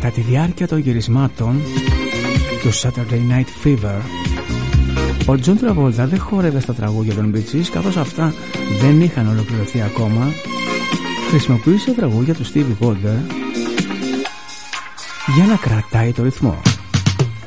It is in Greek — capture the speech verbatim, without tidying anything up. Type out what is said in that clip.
Κατά τη διάρκεια των γυρισμάτων του Saturday Night Fever, ο Τζον Τραβόλτα δεν χόρευε στα τραγούδια των Bee Gees, καθώς αυτά δεν είχαν ολοκληρωθεί ακόμα. Χρησιμοποίησε τραγούδια του Stevie Wonder για να κρατάει το ρυθμό.